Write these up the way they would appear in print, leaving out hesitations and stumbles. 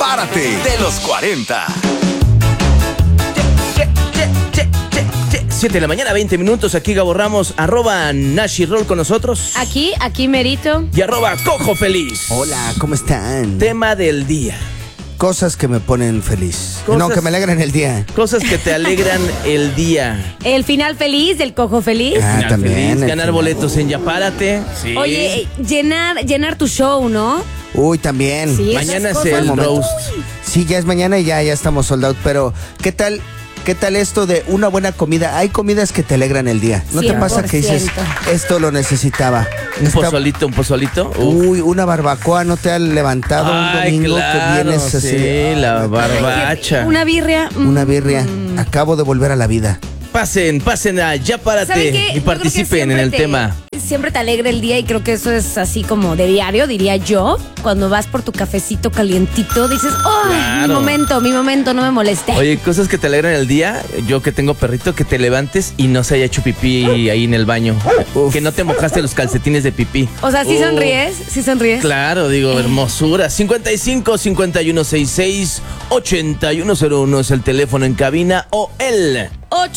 Párate de los 40. 7 de la mañana, 20 minutos. Aquí Gabo Ramos, @Nashirroll con nosotros. Aquí Merito. Y @Cojo Feliz. Hola, ¿cómo están? Tema del día. Cosas que me ponen feliz. No, que me alegran el día. Cosas que te alegran el día. El final feliz del Cojo Feliz. Final también. feliz, ganar boletos en Ya Párate. Sí. Oye, llenar tu show, ¿no? Uy, también. Sí, mañana es esas el cosas. roast. Sí, ya es mañana y ya estamos sold out. Pero, ¿qué tal esto de una buena comida? Hay comidas que te alegran el día. ¿No te pasa que dices, 100%. esto lo necesitaba? Un pozolito. Uy, una barbacoa no te ha levantado un domingo claro, que vienes así. Sí, la barbacha. Una birria. Una birria. Acabo de volver a la vida. Pasen a Ya ¿Saben Párate qué? y Yo creo que participen en siempre el tema. Siempre te alegra el día y creo que eso es así como de diario, diría yo. Cuando vas por tu cafecito calientito, dices, ¡ay, Claro. mi momento, no me moleste! Oye, cosas que te alegran el día. Yo que tengo perrito, que te levantes y no se haya hecho pipí ahí en el baño. Que no te mojaste los calcetines de pipí. O sea, ¿sí sonríes? ¿Sí sonríes? Claro, digo, hermosura. 55-5166-8101 es el teléfono en cabina o el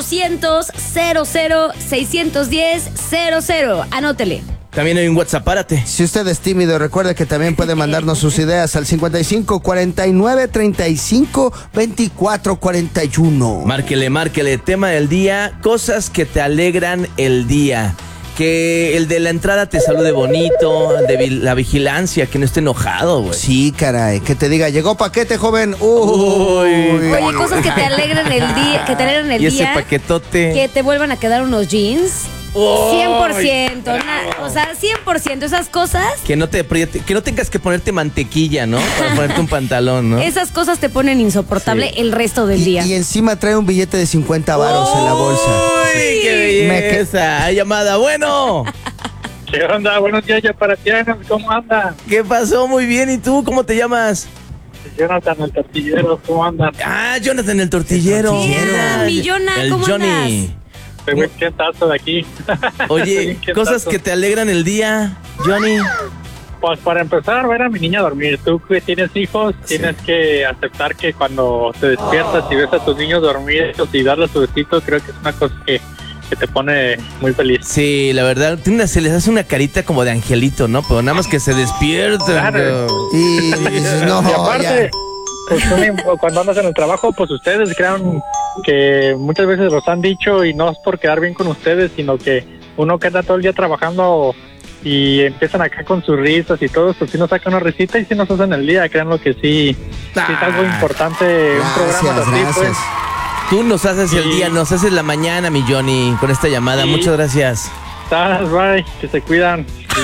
800-00-610-00. Anótele. También hay un WhatsApp, párate. Si usted es tímido, recuerde que también puede mandarnos sus ideas al 55 49 35 24 41. Márquele. Tema del día, cosas que te alegran el día. Que el de la entrada te salude bonito, de la vigilancia, que no esté enojado, güey. Sí, caray, que te diga, llegó paquete, joven. Oye, cosas que te alegran el día, Y ese paquetote. que te vuelvan a quedar unos jeans. 100%, o sea, 100%, esas cosas. Que no te apriete, que no tengas que ponerte mantequilla, ¿no? Para ponerte un pantalón, ¿no? Esas cosas te ponen insoportable el resto del día. Y encima trae un billete de 50 varos en la bolsa. ¡Uy, qué belleza! Hay llamada, bueno. ¿Qué onda? Buenos días, ya para ti, ¿cómo anda? ¿Qué pasó? Muy bien, ¿y tú? ¿Cómo te llamas? Jonathan, el tortillero, ¿cómo andan? Ah, Jonathan, el tortillero. Mi Jonah, el ¿cómo Johnny. andas? Estoy muy quietazo de aquí. Oye, cosas que te alegran el día, Johnny. Pues para empezar, ver a mi niña dormir. Tú que tienes hijos, tienes que aceptar que cuando te despiertas y ves a tus niños dormir y darles su besito, creo que es una cosa que te pone muy feliz. Sí, la verdad, se les hace una carita como de angelito, ¿no? Pero nada más que se despiertan. Claro. Y dices, no, Y aparte, ya. pues, cuando andas en el trabajo, pues ustedes crean que muchas veces los han dicho y no es por quedar bien con ustedes, sino que uno que anda todo el día trabajando y empiezan acá con sus risas y todo, pues si nos saca una risita y si nos hacen el día, créanlo que sí es algo importante, un programa así, Gracias. pues. Tú nos haces el día, nos haces la mañana, mi Johnny, con esta llamada. Sí. Muchas gracias. Bye, que se cuidan.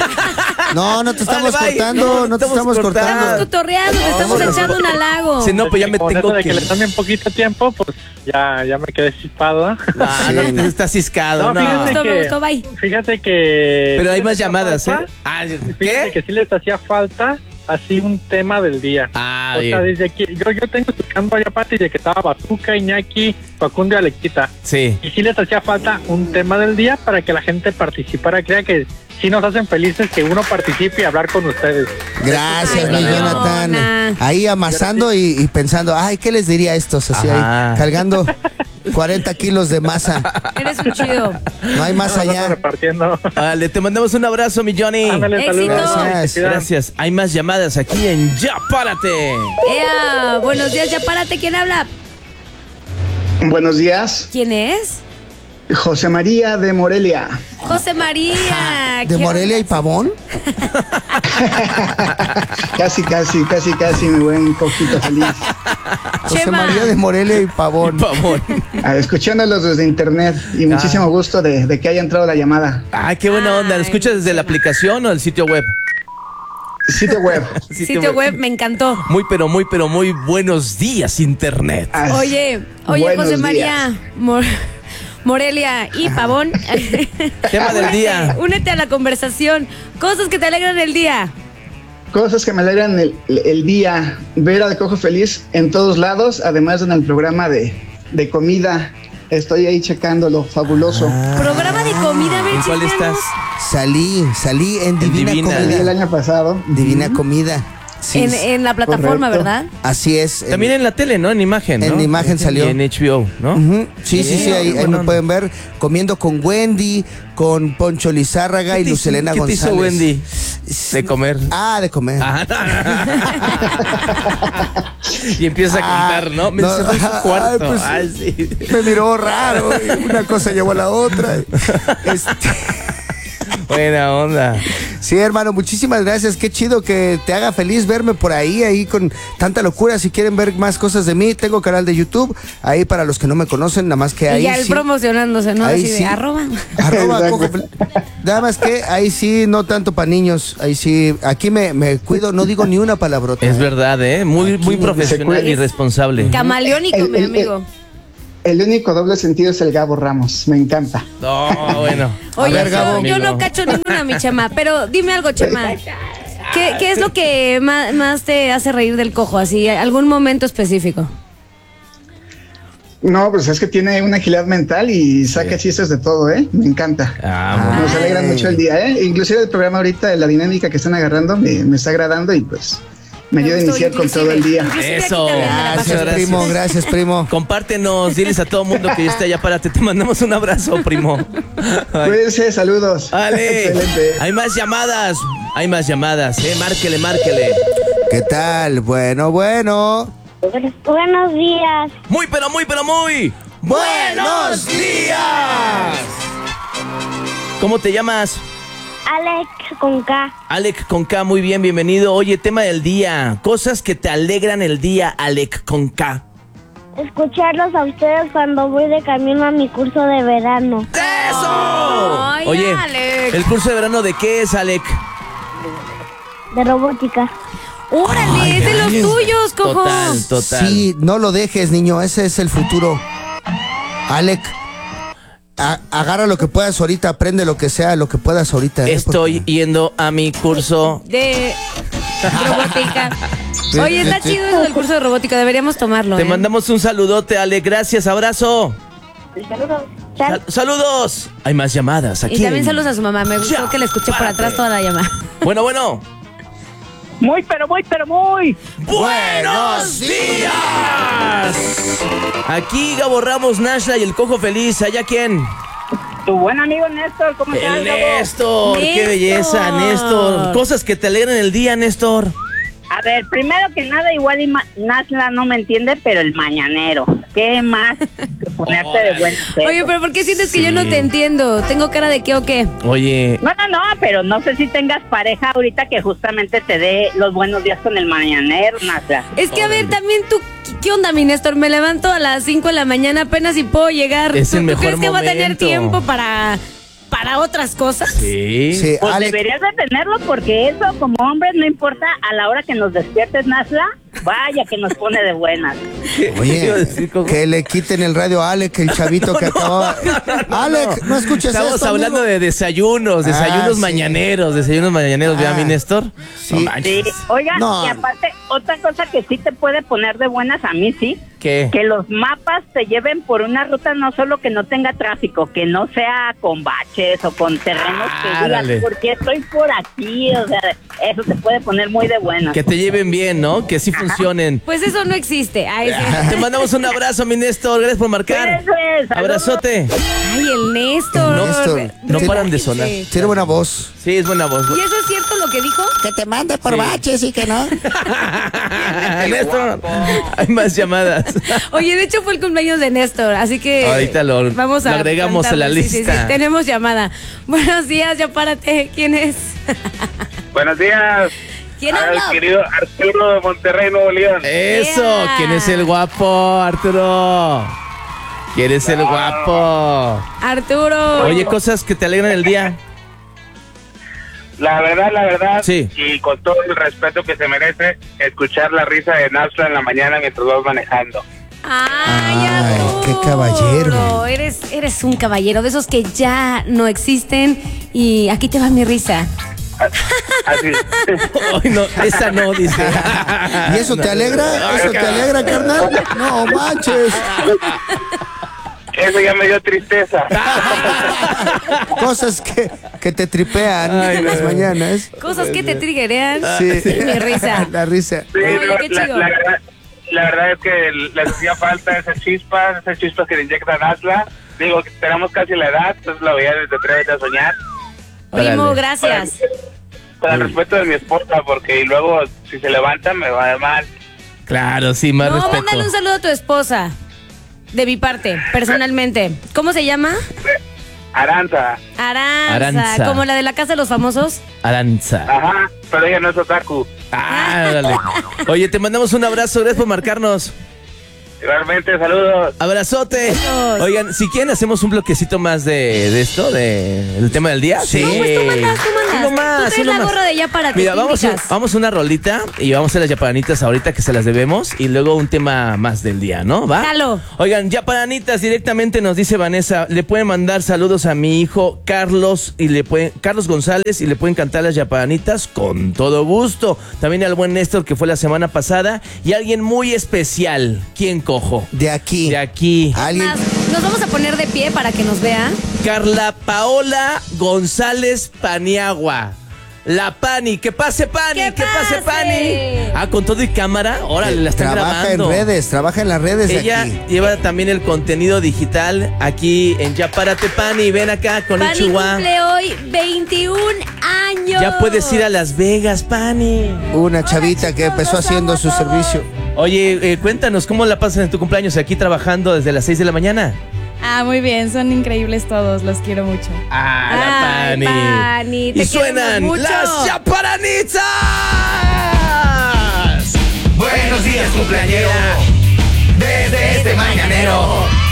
No te estamos Vale, bye. cortando, no te estamos Estamos cortando. cotorreando, te estamos echando un halago. Si no, pues ya me Con tengo eso de que... que le tome un poquito de tiempo, pues ya me quedé chispado, ¿eh? No, estás ciscado, No, no. Me gustó, bye. Fíjate que... Pero hay sí más les hacía llamadas, ¿eh? falta, Ah, Fíjate ¿qué? que sí les hacía falta así un tema del día. Ah, O sea, bien. desde aquí, yo tengo escuchando allá aparte desde que estaba Bazooka, Iñaki, Facundo y Alexita. Sí. Y sí les hacía falta un tema del día para que la gente participara. Crea que sí nos hacen felices que uno participe y hablar con ustedes. Gracias, Ay, mi Jonathan. Jonah. Ahí amasando y pensando, ay, ¿qué les diría a estos? Así Ajá. ahí, cargando 40 kilos de masa. Eres un chido. No hay más Nos vamos allá. repartiendo. Vale, te mandamos un abrazo, mi Johnny. Ándale, Éxito. saludos. Gracias. Se cuidan. Gracias. Hay más llamadas aquí en Ya Párate. Ea, buenos días, ya párate. ¿Quién habla? Buenos días, ¿Quién es? José María de Morelia. José María. ¿De ¿Qué Morelia y onda? Pavón? Casi, mi buen cojito feliz. José Chema. María de Morelia y Pavón. Por favor. Escuchándolos desde internet y muchísimo gusto de que haya entrado la llamada. Ah, qué buena onda. ¿Lo Ay, escuchas desde la aplicación o el sitio web? Sitio web. Sitio web, me encantó. Muy buenos días, internet. Oye, Buenos José días. María. Morelia y Pavón. Tema del día. Únete a la conversación. Cosas que te alegran el día. Cosas que me alegran el día, ver al Cojo Feliz en todos lados, además en el programa de comida. Estoy ahí checándolo, fabuloso. Programa de comida, a ver, ¿En cuál chismeanos. estás? Salí en Divina Divina. El Comida. año pasado. Divina Comida. Sí, en la plataforma, correcto. ¿verdad? Así es. También en la tele, ¿no? En imagen, ¿no? En imagen salió. Y en HBO, ¿no? Ujú. Sí, ahí bueno. me pueden ver comiendo con Wendy, con Poncho Lizárraga y Lucelena ¿Qué te González. hizo Wendy? De comer. De comer. Y empieza a cantar, ¿no? Me encerró en su cuarto. pues, Sí. Me miró raro, y una cosa llevó a la otra. Buena onda. Sí, hermano, muchísimas gracias. Qué chido que te haga feliz verme por ahí con tanta locura. Si quieren ver más cosas de mí, tengo canal de YouTube. Ahí para los que no me conocen, nada más que ahí Y ya él sí. promocionándose, ¿no? Ahí Así de sí. arroba. Arroba Exacto. Cojo Feliz. Nada más que ahí sí, no tanto para niños. Ahí sí, aquí me cuido, no digo ni una palabrota. Es verdad, ¿eh? Muy profesional y responsable. Camaleónico, mi amigo. El único doble sentido es el Gabo Ramos. Me encanta. No, bueno. Oye, A ver, Gabo. yo no cacho ninguna, mi Chema, pero dime algo, Chema. ¿Qué es lo que más te hace reír del Cojo? Así, algún momento específico. No, pues es que tiene una agilidad mental y saca chistes de todo, ¿eh? Me encanta. Nos alegra mucho el día, ¿eh? Inclusive el programa ahorita, la dinámica que están agarrando, me está agradando y pues me ayuda a iniciar con todo el día. Eso. Gracias, primo. Compártenos, diles a todo mundo que ya está allá, párate. Te mandamos un abrazo, primo. Cuídense, saludos. Vale. Excelente. Hay más llamadas, márquele. ¿Qué tal? Bueno. Buenos días. Muy. ¡Buenos días! ¿Cómo te llamas? Alex con K. Alec con K, muy bien, bienvenido. Oye, tema del día, cosas que te alegran el día, Alec con K. Escucharlos a ustedes cuando voy de camino a mi curso de verano. ¡Eso! Ay, Oye, Alec. ¿el curso de verano de qué es, Alec? De robótica. ¡Órale! ¡Es de los tuyos, Cojo! Total. Sí, no lo dejes, niño. Ese es el futuro. Alec, agarra lo que puedas ahorita, aprende lo que sea, lo que puedas ahorita. Estoy yendo a mi curso. De robótica. Oye, está chido eso del curso de robótica, deberíamos tomarlo. Te mandamos un saludote, Alec, gracias, abrazo. Saludos. Hay más llamadas aquí. Y también saludos a su mamá, me gustó que le escuché por atrás toda la llamada. Bueno. Muy. ¡Buenos días! Aquí Gabo Ramos, Nashla y el Cojo Feliz. ¿Allá quién? Tu buen amigo Néstor, ¿cómo estás, El Gabo? Néstor. ¡Qué belleza, Néstor! Cosas que te alegran el día, Néstor. A ver, primero que nada, igual Nasla no me entiende, pero el mañanero. ¿Qué más que ponerte de buen pedo? Oye, pero ¿por qué sientes que yo no te entiendo? ¿Tengo cara de qué o qué? Oye, No, pero no sé si tengas pareja ahorita que justamente te dé los buenos días con el mañanero, Nasla. Es que, a ver, también tú, ¿qué onda, mi Néstor? Me levanto a las 5 de la mañana apenas si puedo llegar. Es el ¿Tú mejor crees que va a tener momento. tiempo para otras cosas? sí. Sí, Pues Alec, deberías de tenerlo porque eso como hombres no importa a la hora que nos despiertes, Nasla, vaya que nos pone de buenas. ¿Qué iba a oye, decir, Cojo? que le quiten el radio a Alec, el chavito que acababa. Alec, no escuches Estamos esto, hablando amigo. de desayunos Sí. mañaneros, ¿verdad, mi Néstor? Sí. No Sí, manches. oiga, No. y aparte, otra cosa que sí te puede poner de buenas a mí, sí, ¿Qué? que los mapas te lleven por una ruta no solo que no tenga tráfico, que no sea con baches o con terrenos que Árale. digas, porque estoy por aquí, o sea, eso te puede poner muy de buenas. Que te lleven bien, ¿no? Que sí funcionen. Pues eso no existe. Ay, sí. Te mandamos un abrazo, mi Néstor. Gracias por marcar. Cuídense, saludos. Abrazote. Ay, el Néstor. Néstor, No paran de sonar. Sí. Tiene buena voz. Sí, es buena voz. ¿Y eso es cierto lo que dijo? Que te mande por baches y que no. Néstor, hay más llamadas. Oye, de hecho fue el cumpleaños de Néstor, así que Ahorita lo agregamos a la cantarle. lista. Sí, tenemos llamada. Buenos días, ya párate. ¿Quién es? Buenos días. ¿Quién Al habla? querido Arturo de Monterrey, Nuevo León. Eso, Yeah. ¿quién es el guapo, Arturo? ¿Quién es el guapo? Arturo. Oye, cosas que te alegran el día. La verdad, Sí. y con todo el respeto que se merece, escuchar la risa de Nasla en la mañana mientras vas manejando. Ay, Ay, Arturo. qué caballero. Eres un caballero de esos que ya no existen y aquí te va mi risa. Así. Ay, no, esa no, dice. ¿Y eso te alegra? ¿Eso te alegra, carnal? No manches. Eso ya me dio tristeza. Cosas que te tripean en las mañanas. Cosas que te triggerean. Sí. Mi risa. La risa. Sí, Oye, no, qué chido. la verdad es que les hacía falta esas chispas que le inyectan Asla. Digo, que tenemos casi la edad, entonces la veía desde Atrévete a Soñar. Primo, Órale. gracias. Con el respeto de mi esposa, porque luego si se levanta me va de mal. Claro, sí, más No, respeto. mándale un saludo a tu esposa. De mi parte, personalmente. ¿Cómo se llama? Aranza. Aranza. ¿Como la de la Casa de los Famosos? Aranza. Ajá, pero ella no es otaku. Dale. Oye, te mandamos un abrazo, gracias por marcarnos. Realmente, saludos. Abrazote. Oigan, si quieren hacemos un bloquecito más de esto, del tema del día. No, pues tú mandas. Uno más, Tú traes uno la más. gorra de ya para ti. Mira, vamos a una rolita y vamos a hacer las yaparanitas ahorita que se las debemos y luego un tema más del día, ¿no? ¿Va? Jalo. Oigan, yaparanitas directamente nos dice Vanessa, le pueden mandar saludos a mi hijo Carlos Carlos González y le pueden cantar las yaparanitas con todo gusto. También al buen Néstor que fue la semana pasada y alguien muy especial. ¿Quién cojo? De aquí. De aquí. Alguien. Más, nos vamos a poner de pie para que nos vean. Carla Paola González Paniagua. La Pani, que pase Pani, ¡Que pase pase! Pani. Con todo y cámara, órale, la están Trabaja grabando. trabaja en las redes de Ella aquí. lleva también el contenido digital aquí en Ya Párate Pani. Ven acá con Pani Chihuahua. cumple hoy 21 años. Ya puedes ir a Las Vegas, Pani. Una chavita que empezó haciendo su servicio. Oye, cuéntanos, ¿cómo la pasas en tu cumpleaños aquí trabajando desde las 6 de la mañana? Ah, muy bien, son increíbles todos, los quiero mucho. La Ay, Pani. Pani, te Y suenan queremos mucho. las Yaparanitas. Buenos días, cumpleañero. Desde este mañanero.